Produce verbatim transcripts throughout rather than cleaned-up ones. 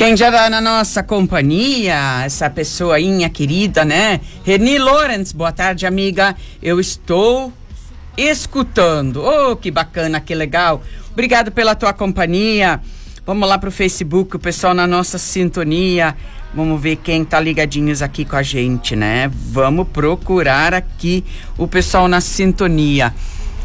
Quem já tá na nossa companhia, essa pessoinha querida, né? Reni Lawrence, boa tarde, amiga. Eu estou escutando. Oh, que bacana, que legal. Obrigado pela tua companhia. Vamos lá pro Facebook, o pessoal na nossa sintonia. Vamos ver quem tá ligadinhos aqui com a gente, né? Vamos procurar aqui o pessoal na sintonia.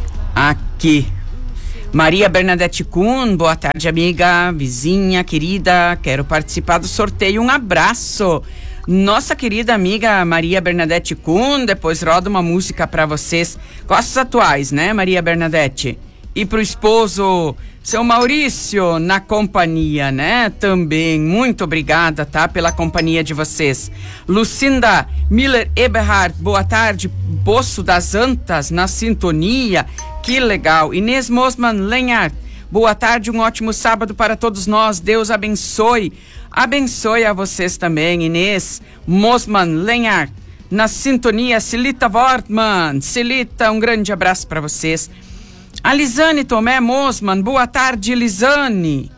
Aqui. Maria Bernadette Kuhn, boa tarde, amiga, vizinha, querida, quero participar do sorteio, um abraço. Nossa querida amiga Maria Bernadette Kuhn, depois roda uma música para vocês, gostos atuais, né, Maria Bernadette? E pro esposo, seu Maurício, na companhia, né, também, muito obrigada, tá, pela companhia de vocês. Lucinda Miller Eberhard, boa tarde, Poço das Antas, na sintonia, que legal. Inês Mosman Lenhart, boa tarde, um ótimo sábado para todos nós, Deus abençoe, abençoe a vocês também, Inês Mosman Lenhart, na sintonia, Celita Wortmann, Celita, um grande abraço para vocês. A Lisane Tomé Mosman, boa tarde, Lisane,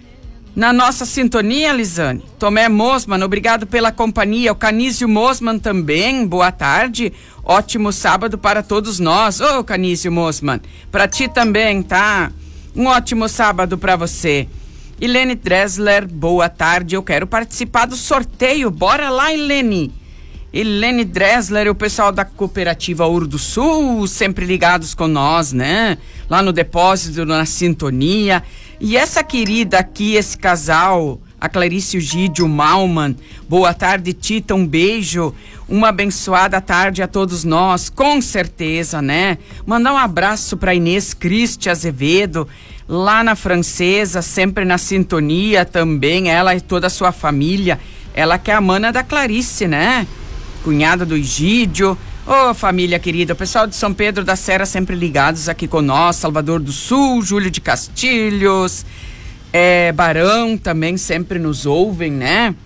na nossa sintonia, Lisane. Tomé Mosman, obrigado pela companhia. O Canísio Mosman também, boa tarde. Ótimo sábado para todos nós. Ô, oh, Canísio Mosman, para ti também, tá? Um ótimo sábado para você. Helene Dressler, boa tarde. Eu quero participar do sorteio. Bora lá, Helene. Helene Dressler e o pessoal da Cooperativa Ouro do Sul, sempre ligados com nós, né? Lá no depósito, na sintonia. E essa querida aqui, esse casal, a Clarice e o Gídio Malman, boa tarde, Tita, um beijo, uma abençoada tarde a todos nós, com certeza, né? Mandar um abraço para Inês Cristi Azevedo, lá na Francesa, sempre na sintonia também, ela e toda a sua família, ela que é a mana da Clarice, né? Cunhada do Egídio, ô oh, família querida, o pessoal de São Pedro da Serra sempre ligados aqui com nós, Salvador do Sul, Júlio de Castilhos, é, Barão também sempre nos ouvem, né?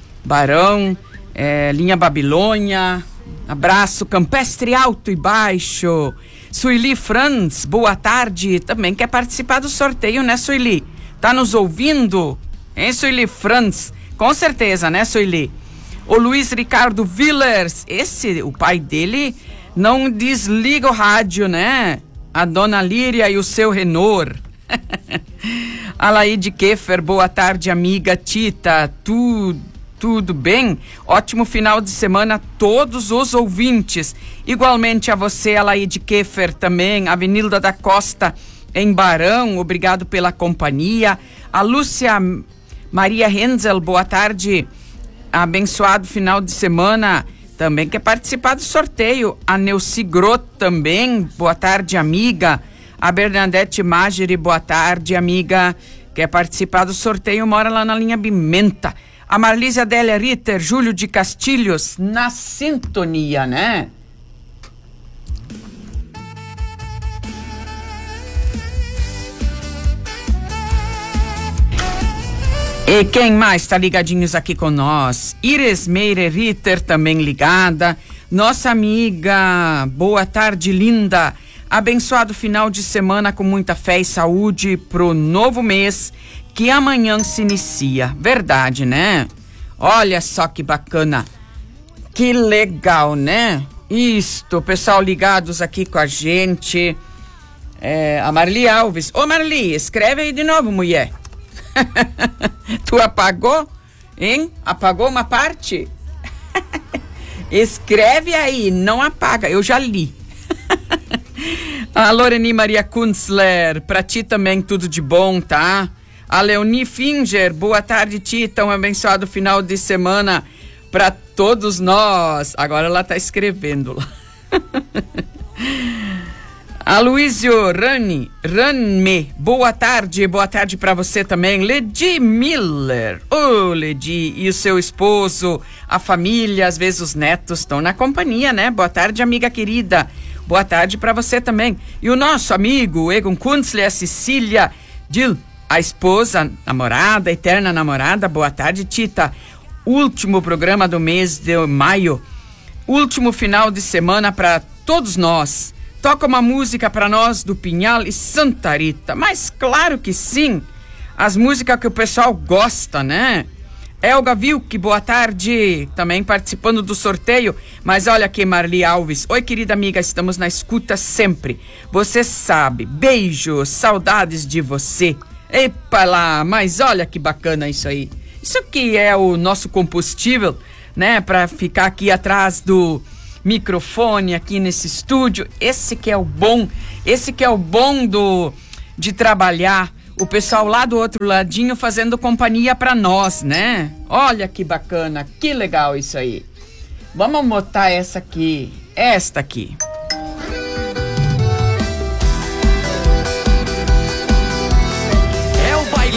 Barão, é, Linha Babilônia, abraço, Campestre Alto e Baixo, Sueli Franz, boa tarde, também quer participar do sorteio, né, Sueli? Tá nos ouvindo? Hein, Sueli Franz? Com certeza, né, Sueli? O Luiz Ricardo Villers, esse, o pai dele, não desliga o rádio, né? A dona Líria e o seu Renor. Alaide Keffer, boa tarde, amiga Tita, tu, tudo bem? Ótimo final de semana a todos os ouvintes. Igualmente a você, Alaide Keffer, também, Avenida da Costa, em Barão, obrigado pela companhia. A Lúcia Maria Renzel, boa tarde. Abençoado final de semana, também quer participar do sorteio. A Neuci Grot também, boa tarde, amiga. A Bernadette Mageri, boa tarde, amiga. Quer participar do sorteio, mora lá na linha Bimenta. A Marlise Adélia Ritter, Júlio de Castilhos, na sintonia, né? E quem mais está ligadinhos aqui com nós? Iris Meire Ritter também ligada. Nossa amiga, boa tarde, linda. Abençoado final de semana com muita fé e saúde pro novo mês que amanhã se inicia. Verdade, né? Olha só que bacana. Que legal, né? Isto, pessoal ligados aqui com a gente. É, a Marli Alves. Ô Marli, escreve aí de novo, mulher. Tu apagou? Hein? Apagou uma parte? Escreve aí, não apaga, eu já li. A Loreni Maria Kunzler, pra ti também tudo de bom, tá? A Leonie Finger, boa tarde, Tita, um abençoado final de semana pra todos nós. Agora ela tá escrevendo lá. A Luísio Rani, Ranme, boa tarde, boa tarde para você também. Ledi Miller, ô oh, Ledi, e o seu esposo, a família, às vezes os netos estão na companhia, né? Boa tarde, amiga querida, boa tarde para você também. E o nosso amigo Egon Kunzler, a Cecília Dil, a esposa, namorada, eterna namorada, boa tarde, Tita. Último programa do mês de maio, último final de semana para todos nós. Toca uma música para nós do Pinhal e Santa Rita. Mas claro que sim. As músicas que o pessoal gosta, né? Elga Vilk, boa tarde, também participando do sorteio, mas olha aqui, Marli Alves. Oi, querida amiga, estamos na escuta sempre. Você sabe, beijos, saudades de você. Epa lá, mas olha que bacana isso aí. Isso aqui é o nosso combustível, né, para ficar aqui atrás do microfone, aqui nesse estúdio. Esse que é o bom, esse que é o bom do, de trabalhar. O pessoal lá do outro ladinho fazendo companhia para nós, né? Olha que bacana, que legal isso aí. Vamos botar essa aqui, esta aqui.